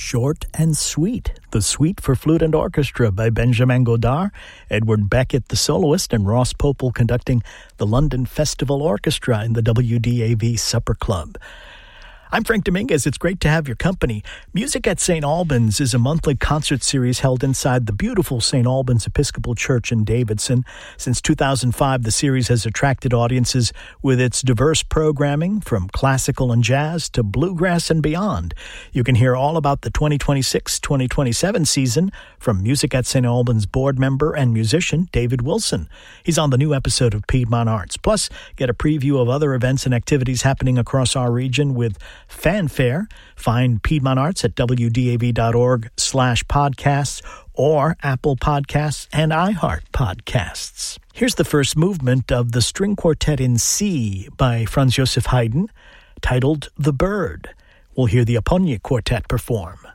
Short and Sweet, the Suite for Flute and Orchestra by Benjamin Godard, Edward Beckett the soloist, and Ross Popel conducting the London Festival Orchestra in the WDAV Supper Club. I'm Frank Dominguez. It's great to have your company. Music at St. Albans is a monthly concert series held inside the beautiful St. Albans Episcopal Church in Davidson. Since 2005, the series has attracted audiences with its diverse programming, from classical and jazz to bluegrass and beyond. You can hear all about the 2026-2027 season from Music at St. Albans board member and musician David Wilson. He's on the new episode of Piedmont Arts. Plus, get a preview of other events and activities happening across our region with Fanfare. Find Piedmont Arts at wdav.org/podcasts or Apple Podcasts and iHeart Podcasts. Here's the first movement of the String Quartet in C by Franz Joseph Haydn, titled The Bird. We'll hear the Appogne Quartet perform.